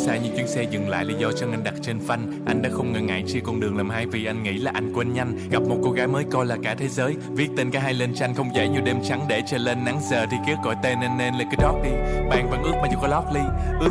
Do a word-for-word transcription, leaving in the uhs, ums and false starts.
xa như chuyến xe dừng lại lý do chân anh đặt trên phanh. Anh đã không ngần ngại chia con đường làm hai vì anh nghĩ là anh quên nhanh. Gặp một cô gái mới coi là cả thế giới, viết tên cả hai lên tranh không dễ như đêm trắng để cho lên nắng giờ thì cứ gọi tên nên nên là cái đót đi. Bạn vẫn ước mà dù có lót ly, ước